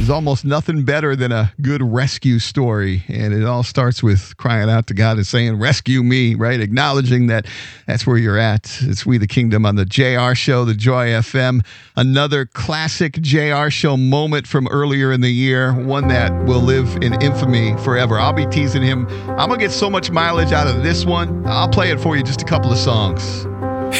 There's almost nothing better than a good rescue story. And it all starts with crying out to God and saying, rescue me, right? Acknowledging that that's where you're at. It's We the Kingdom on the JR Show, the Joy FM. Another classic JR Show moment from earlier in the year, one that will live in infamy forever. I'll be teasing him. I'm going to get so much mileage out of this one. I'll play it for you, just a couple of songs.